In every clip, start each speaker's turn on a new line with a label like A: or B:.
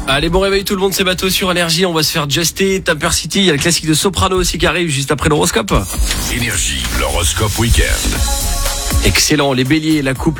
A: Allez, bon réveil tout le monde, c'est Bateau sur Énergie. On va se faire Justé, Tamper City. Il y a le classique de Soprano aussi qui arrive juste après l'horoscope.
B: Énergie, l'horoscope week-end.
A: Excellent, les béliers,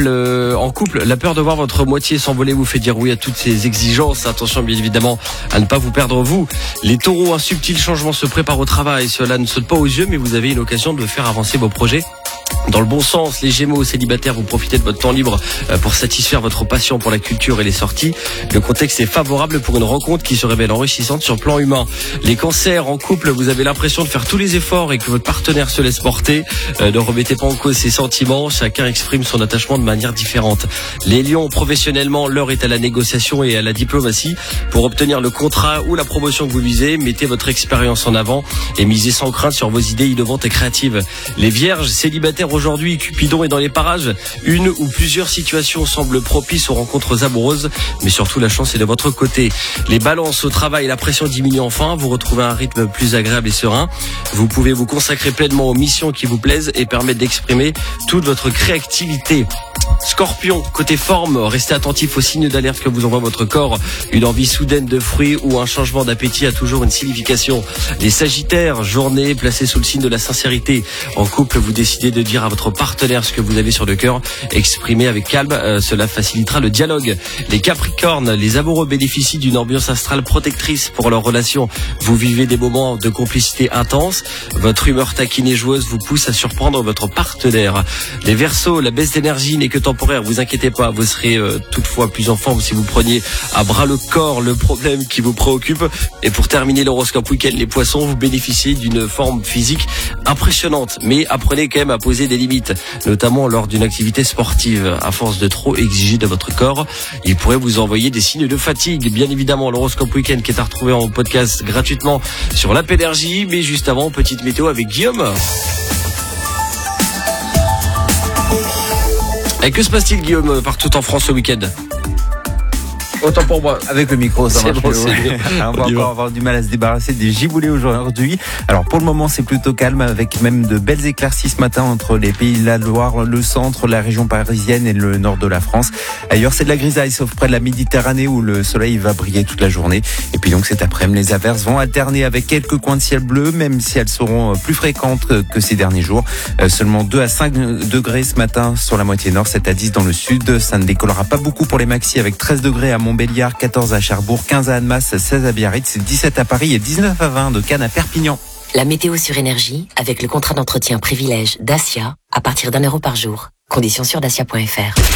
A: en couple, la peur de voir votre moitié s'envoler vous fait dire oui à toutes ces exigences. Attention bien évidemment à ne pas vous perdre vous. Les taureaux, un subtil changement se prépare au travail. Cela ne saute pas aux yeux mais vous avez une occasion de faire avancer vos projets dans le bon sens. Les gémeaux, célibataires, vous profitez de votre temps libre pour satisfaire votre passion pour la culture et les sorties. Le contexte est favorable pour une rencontre qui se révèle enrichissante sur le plan humain. Les cancers, en couple, vous avez l'impression de faire tous les efforts et que votre partenaire se laisse porter. Ne remettez pas en cause ses sentiments, chacun exprime son attachement de manière différente. Les lions, professionnellement, l'heure est à la négociation et à la diplomatie. Pour obtenir le contrat ou la promotion que vous visez, mettez votre expérience en avant et misez sans crainte sur vos idées innovantes et créatives. Les vierges, célibataires aujourd'hui, Cupidon est dans les parages. Une ou plusieurs situations semblent propices aux rencontres amoureuses, mais surtout la chance est de votre côté. Les balances, au travail, la pression diminue enfin, vous retrouvez un rythme plus agréable et serein. Vous pouvez vous consacrer pleinement aux missions qui vous plaisent et permettre d'exprimer toute votre créativité. Scorpion, côté forme, restez attentif aux signes d'alerte que vous envoie votre corps. Une envie soudaine de fruits ou un changement d'appétit a toujours une signification. Les sagittaires, journée placée sous le signe de la sincérité. En couple, vous décidez de dire à votre partenaire ce que vous avez sur le cœur. Exprimez avec calme, cela facilitera le dialogue. Les capricornes, les amoureux bénéficient d'une ambiance astrale protectrice pour leur relation. Vous vivez des moments de complicité intense. Votre humeur taquine et joueuse vous pousse à surprendre votre partenaire. Les Verseaux, la baisse d'énergie n'est que temporaire, vous inquiétez pas, vous serez toutefois plus en forme si vous preniez à bras le corps le problème qui vous préoccupe. Et pour terminer l'horoscope week-end, les poissons, vous bénéficiez d'une forme physique impressionnante, mais apprenez quand même à poser des limites, notamment lors d'une activité sportive. À force de trop exiger de votre corps, il pourrait vous envoyer des signes de fatigue. Bien évidemment, l'horoscope week-end qui est à retrouver en podcast gratuitement sur l'app Énergie, mais juste avant, petite météo avec Guillaume. Et que se passe-t-il, Guillaume, partout en France ce week-end ?
C: Autant pour moi, avec le micro, ça marche mieux. On va encore avoir du mal à se débarrasser des giboulées aujourd'hui. Alors pour le moment, c'est plutôt calme, avec même de belles éclaircies ce matin entre les Pays de la Loire, le centre, la région parisienne et le nord de la France. Ailleurs, c'est de la grisaille, sauf près de la Méditerranée où le soleil va briller toute la journée. Et puis donc cet après-midi, les averses vont alterner avec quelques coins de ciel bleu, même si elles seront plus fréquentes que ces derniers jours. Seulement 2 à 5 degrés ce matin sur la moitié nord, 7 à 10 dans le sud. Ça ne décollera pas beaucoup pour les maxis, avec 13 degrés à Montbéliard, 14 à Cherbourg, 15 à Annemasse, 16 à Biarritz, 17 à Paris et 19 à 20 de Cannes à Perpignan.
D: La météo sur Énergie avec le contrat d'entretien privilège Dacia à partir d'€1 par jour. Conditions sur dacia.fr.